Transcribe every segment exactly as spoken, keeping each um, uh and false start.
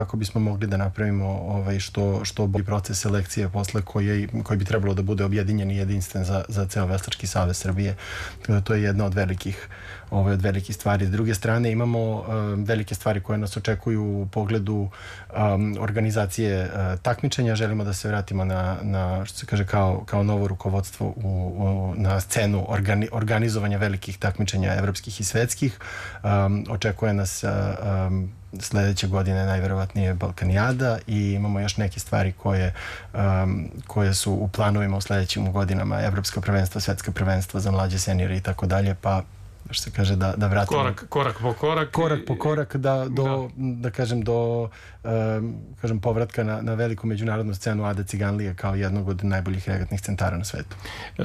kako bismo mogli da napravimo ovaj, što, što bolji proces selekcije posle koji, koji bi trebalo da bude objedinjen i jedinstven za, za ceo Veslački savez Srbije. To je jedna od velikih, ovaj, od velikih stvari. S druge strane imamo um, velike stvari koje nas očekuju u pogledu um, organizacije uh, takmičenja. Želimo da se vratimo na, na što se kaže, kao, kao novo rukovodstvo u, u, na scenu organi, organizovanja velikih takmičenja evropskih i svetskih. Um, očekuje nas um, sledeće godine najverovatnije Balkanijada i imamo još neke stvari koje, um, koje su u planovima u sledećim godinama, evropska prvenstva, svetska prvenstva za mlađe seniore i tako dalje, pa što se kaže da, da vratimo korak, korak po korak korak po korak da, do, da. da kažem do um, kažem povratka na, na veliku međunarodnu scenu Ade Ciganlije kao jednog od najboljih regatnih centara na svetu. E,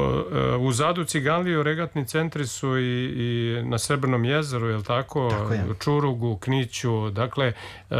u Zadu Ciganliju regatni centri su i, i na Srebrnom jezeru, je li tako? Tako je. Čurugu, Kniću, dakle e,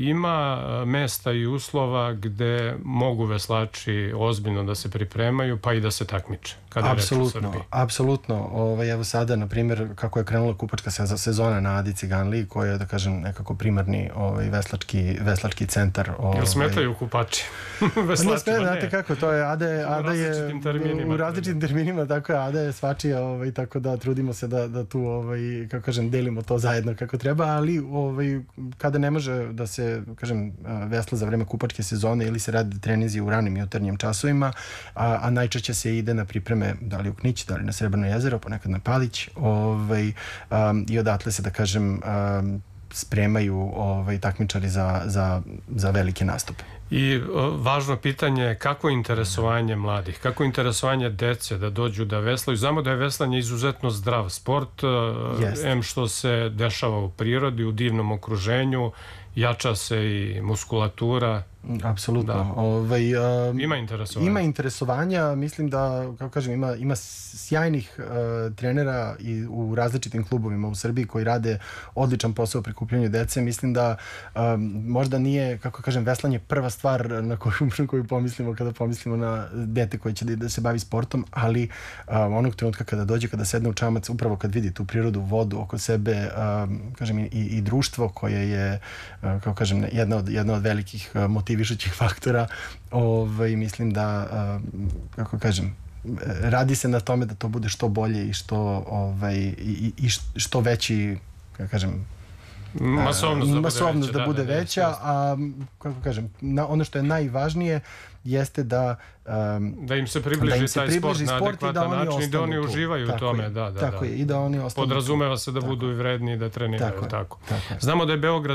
ima mesta i uslova gde mogu veslači ozbiljno da se pripremaju pa i da se takmiče. Apsolutno, apsolutno. Ovaj, evo sada, na primjer, kako je krenula kupačka sezona na Adi Ciganliji, koja je, da kažem, nekako primarni ovaj, veslački, veslački centar. Ovaj... Jel smetaju kupači? Veslačima, ne, znate kako, to je, Ada, Ada je u različitim terminima, tako je, Ada je svačija, ovaj, tako da trudimo se da, da tu, ovaj, kako kažem, delimo to zajedno kako treba, ali ovaj, kada ne može da se, kažem, vesla za vreme kupačke sezone ili se radi trenizi u ranim jutarnjim časovima, a, a najčešće se ide na pripreme da li u Knić, da li na Srebrno jezero, ponekad na Palić, ovaj, um, i odatle se, da kažem, um, spremaju ovaj, takmičari za, za, za velike nastupe. I o, važno pitanje je kako je interesovanje mladih, kako je interesovanje dece da dođu da veslaju. Znamo da je veslanje izuzetno zdrav sport, yes. em što se dešava u prirodi, u divnom okruženju, jača se i muskulatura. Apsolutno. Ovaj, um, ima interesovanja. Ima interesovanja, mislim da, kako kažem, ima, ima sjajnih uh, trenera i u različitim klubovima u Srbiji koji rade odličan posao u prikupljanju dece. Mislim da um, možda nije, kako kažem, veslanje prva stvar na koju, na koju pomislimo kada pomislimo na dete koje će da, da se bavi sportom, ali um, onog trenutka kada dođe, kada sedne u čamac, upravo kad vidi tu prirodu, vodu oko sebe, um, kažem, i, i društvo koje je, uh, kako kažem, jedna od, jedna od velikih uh, motivišućih faktora, ovaj, mislim da, uh, kako kažem, radi se na tome da to bude što bolje i što, ovaj, i, i što veći, kako kažem, masovnost da, masovnost bude da bude veća, veća, da, a kako kažem, na, ono što je najvažnije jeste da um, da im se približi, da im se taj približi sport na adekvatan način i da oni uživaju u tome. Da, da, tako da. je, i da oni ostanu. Podrazumeva se da tako budu i vredni i da treniraju. Tako, tako. tako. Znamo da je Beograd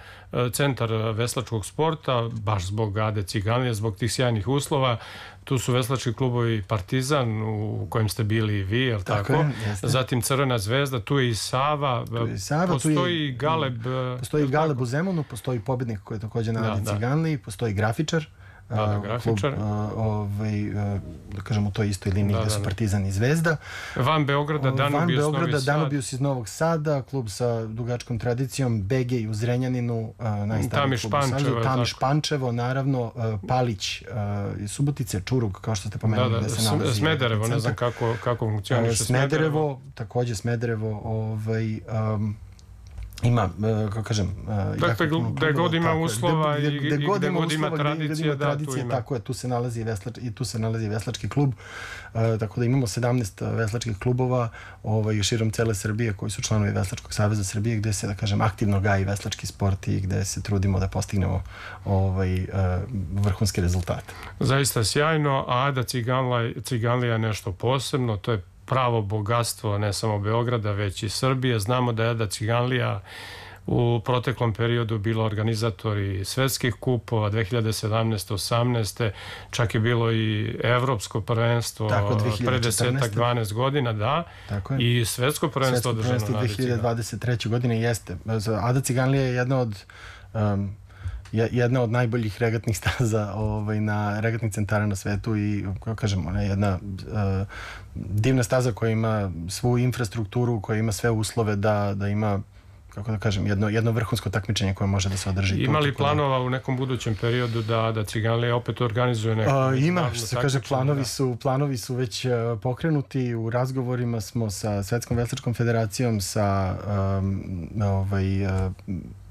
centar veslačkog sporta, baš zbog Ade Ciganlije, zbog tih sjajnih uslova. Tu su veslački klubovi Partizan, u kojem ste bili i vi, jel tako? tako? Je, zatim Crvena zvezda, tu je i Sava, tu je Sava postoji i Galeb. Postoji Galeb u Zemunu, postoji pobednik koji je također na Adi Ciganliji, postoji Grafičar. Da, da, Grafičar. Klub, ovaj, da kažem, u toj istoj liniji da, gde su Partizan i Zvezda. Van Beograda, Danubius, Van Beograda, Novi Sad. Danubius iz Novog Sada, klub sa dugačkom tradicijom, B G u Zrenjaninu, najstariji klub u Sadu, Tamiš Pančevo, naravno, Palić iz Subotice, Čurug, kao što ste pomenuli, da, da, gde se nalazi. Smederevo, ne znam kako, kako funkcioniše Smederevo. Smederevo, takođe Smederevo, ovaj... Um, ima, kako kažem, dakle, gde god ima uslova i gde god ima tradicije, da, tu ima. Tako je, tu se nalazi veslač, i tu se nalazi veslački klub, uh, tako da imamo sedamnaest veslačkih klubova ovaj, širom cele Srbije koji su članovi Veslačkog saveza Srbije, gde se, da kažem, aktivno gaji veslački sport i gde se trudimo da postignemo ovaj, uh, vrhunske rezultate. Zaista sjajno, a Ada Ciganlija je nešto posebno, to je pravo bogatstvo ne samo Beograda, već i Srbije. Znamo da je Ada Ciganlija u proteklom periodu bila organizator i svetskih kupova, dve hiljade sedamnaeste osamnaeste čak je bilo i evropsko prvenstvo pre desetak dvanaest godina, da, i svetsko prvenstvo održano na Adi dve hiljade dvadeset treće godine jeste. Ada Ciganlija je jedna od um, jedna od najboljih regatnih staza ovaj, na regatnih centara na svetu i, kako kažem, ona je jedna uh, divna staza koja ima svu infrastrukturu, koja ima sve uslove da, da ima, kako da kažem, jedno, jedno vrhunsko takmičenje koje može da se održi. Ima li planova u nekom budućem periodu da, da Ciganlija opet organizuje neko? Uh, ima, što se kaže, planovi su, planovi su već uh, pokrenuti. U razgovorima smo sa Svetskom veslačkom federacijom, sa um, ovaj, uh,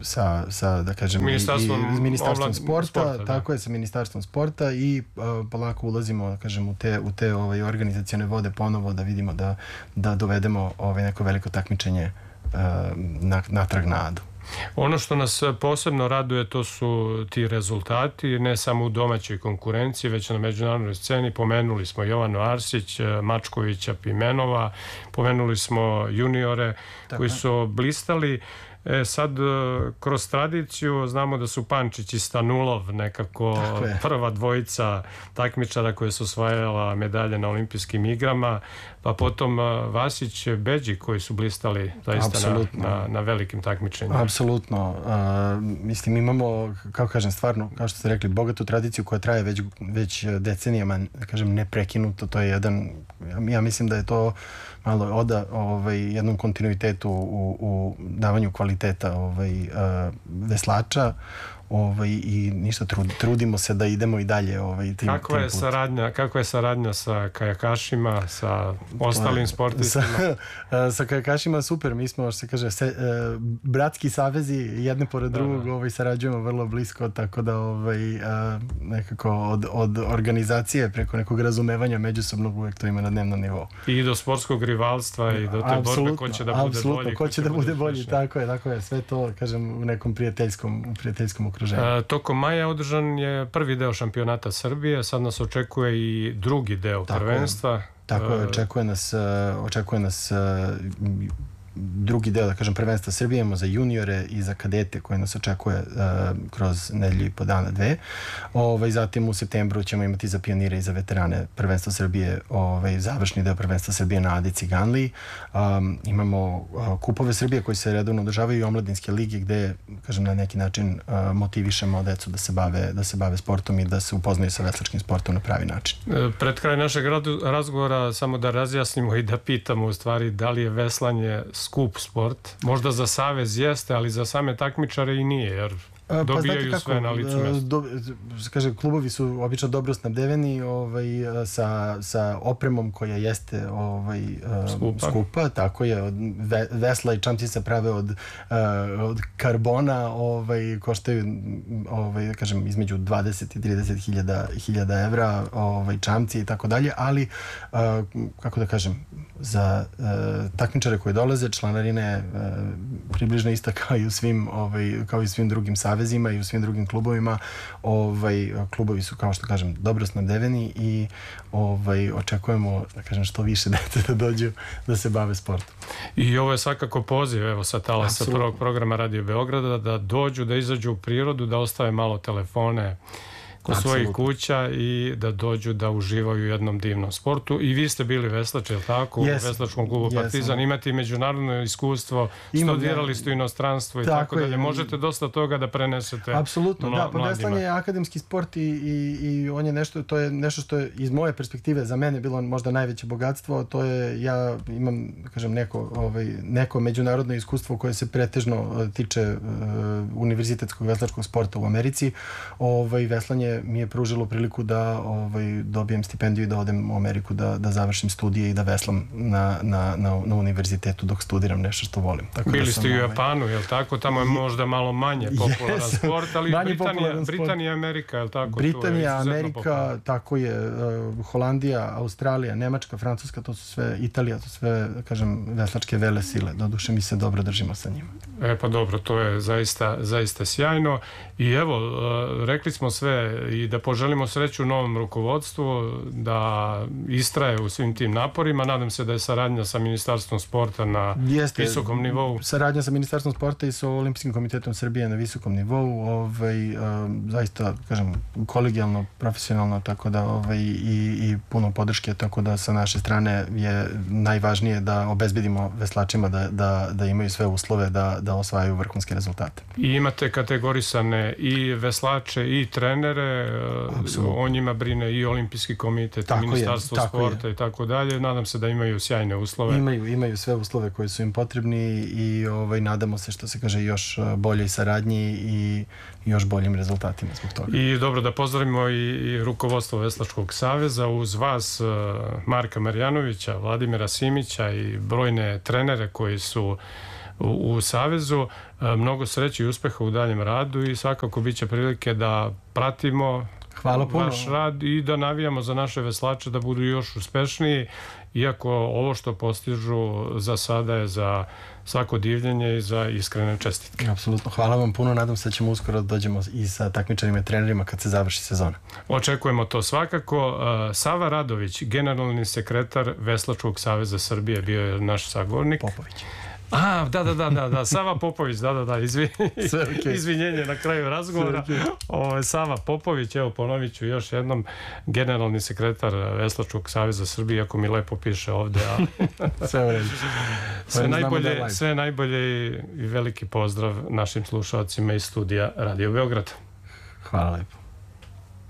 sa, sa da kažem, ministarstvom, i, i ministarstvom sporta, sporta tako je, sa ministarstvom sporta i uh, polako ulazimo, da kažem, u te, u te ovaj, organizacione vode ponovo da vidimo da, da dovedemo ovaj, neko veliko takmičenje uh, natrag na Adu. Ono što nas posebno raduje to su ti rezultati, ne samo u domaćoj konkurenciji, već na međunarodnoj sceni. Pomenuli smo Jovanu Arsić, Mačkovića, Pimenova, pomenuli smo juniore tako koji su blistali. E, sad, kroz tradiciju, znamo da su Pančić i Stanulov nekako prva dvojica takmičara koje su osvajala medalje na olimpijskim igrama, pa potom Vasić, Beđi koji su blistali zaista na, na, na velikim takmičenjima. Apsolutno. Uh, mislim, imamo, kao kažem, stvarno, kao što ste rekli, bogatu tradiciju koja traje već, već decenijama, da kažem, neprekinuto. To je jedan, ja mislim da je to malo oda ovaj, jednom kontinuitetu u, u davanju kvaliteta ovaj, uh, veslača. Ovaj, i ništa, trud, trudimo se da idemo i dalje ovaj, tim, kakva je tim saradnja, kakva je saradnja sa kajakašima, sa ostalim sportistima? Sa, sa kajakašima super, mi smo, što se kaže, se, uh, bratski savezi, jedne pored drugog, ovaj, sarađujemo vrlo blisko, tako da ovaj, uh, nekako od, od organizacije preko nekog razumevanja međusobnog uvek to ima na dnevnom nivou. I do sportskog rivalstva i do te borbe ko će da bude bolji. Ko će da bude bolji, tako je, tako je. Sve to, kažem, u nekom prijateljskom, u prijateljskom okruženju. A, tokom maja održan je prvi deo šampionata Srbije, sad nas očekuje i drugi deo tako prvenstva. Je, tako je, očekuje nas, očekuje nas drugi deo, da kažem, prvenstva Srbije, imamo za juniore i za kadete koje nas očekuje uh, kroz nedelju i po dana dve. Ovaj, zatim u septembru ćemo imati za pionire i za veterane prvenstva Srbije, ovaj, završni deo prvenstva Srbije na Adi Ciganliji. Um, imamo uh, kupove Srbije koji se redovno održavaju i omladinske lige gde, kažem, na neki način uh, motivišemo decu da se bave, da se bave sportom i da se upoznaju sa veslačkim sportom na pravi način. Pred kraj našeg razgovora samo da razjasnimo i da pitamo u stvari da li je veslanje skup sport. Možda za savez jeste, ali za same takmičare i nije, jer dobijaju pa, sve na licu mesta. Do, kaže, klubovi su obično dobro snabdeveni ovaj, sa, sa opremom koja jeste ovaj, skupa. skupa, tako je, od ve, vesla i čamci se prave od, uh, od karbona, ovaj, koštaju ovaj, da kažem, između dvadeset i trideset hiljada evra, ovaj, čamci i tako dalje, ali uh, kako da kažem, za uh, takmičare koji dolaze, članarine uh, približno ista kao i u svim, ovaj, kao i svim drugim savezima i u svim drugim klubovima. Ovaj, klubovi su, kao što kažem, dobro snabdeveni i ovaj, očekujemo, da kažem, što više dece da dođu da se bave sportom. I ovo je svakako poziv, evo sa talasa prvog programa Radio Beograda, da dođu, da izađu u prirodu, da ostave malo telefone kod svojih kuća i da dođu da uživaju u jednom divnom sportu. I vi ste bili veslači, je li tako? Yes. U veslačkom klubu Partizan. Yes. Imate i međunarodno iskustvo, Imam, studirali ste u inostranstvu i tako, tako dalje. Možete dosta toga da prenesete. Apsolutno, mla, da. Pa veslanje je akademski sport i, i, i on je nešto, to je nešto što je iz moje perspektive za mene bilo možda najveće bogatstvo. To je, ja imam, kažem, neko, ovaj, neko međunarodno iskustvo koje se pretežno tiče uh, univerzitetskog veslačkog sporta u Americi. Ovaj, veslanje mi je pružilo priliku da ovaj, dobijem stipendiju i da odem u Ameriku da, da završim studije i da veslam na, na, na, na univerzitetu dok studiram nešto što volim. Tako Bili da ste i u Japanu, je li tako? Tamo je možda malo manje popularan yes. sport, ali Britanija, Britanija i Amerika, je li tako? Britanija, Amerika, popularno. Tako je, uh, Holandija, Australija, Nemačka, Francuska, to su sve, Italija, to su sve, da kažem, veslačke vele sile. Doduše mi se dobro držimo sa njima. E pa dobro, to je zaista, zaista sjajno. I evo, uh, rekli smo sve i da poželimo sreću novom rukovodstvu, da istraje u svim tim naporima. Nadam se da je saradnja sa Ministarstvom sporta na Jeste, visokom nivou. Saradnja sa Ministarstvom sporta i sa Olimpijskim komitetom Srbije na visokom nivou. Ovaj, um, zaista, kažem, kolegijalno, profesionalno, tako da ovaj, i, i puno podrške, tako da sa naše strane je najvažnije da obezbedimo veslačima da, da, da imaju sve uslove da, da osvajaju vrhunske rezultate. I imate kategorisane i veslače i trenere. Absolutno. O njima brine i Olimpijski komitet, tako i Ministarstvo je, sporta je. I tako dalje. Nadam se da imaju sjajne uslove. Imaju, imaju sve uslove koji su im potrebni i ovaj, nadamo se, što se kaže, još boljoj saradnji i još boljim rezultatima zbog toga. I dobro, da pozdravimo i, i rukovodstvo Veslačkog saveza, uz vas Marka Marjanovića, Vladimira Simića i brojne trenere koji su u, u Savezu. Mnogo sreće i uspeha u daljem radu i svakako bit će prilike da pratimo Hvala puno. vaš rad i da navijamo za naše veslače da budu još uspešniji, iako ovo što postižu za sada je za svako divljenje i za iskrene čestitke. Apsolutno. Hvala vam puno. Nadam se da ćemo uskoro da dođemo i sa takmičarima i trenerima kad se završi sezona. Očekujemo to svakako. Sava Radović, generalni sekretar Veslačkog saveza Srbije, bio je naš sagovornik. Popović. A, da, da, da, da, da, Sava Popović, da, da, da, izvi... okay. izvinjenje na kraju razgovora. Okay. Ovo, Sava Popović, evo ponovit ću još jednom, generalni sekretar Veslačkog saveza Srbije, ako mi lepo piše ovde. A... sve u redu. Sve najbolje, sve najbolje i veliki pozdrav našim slušalcima iz studija Radio Beograd. Hvala lepo.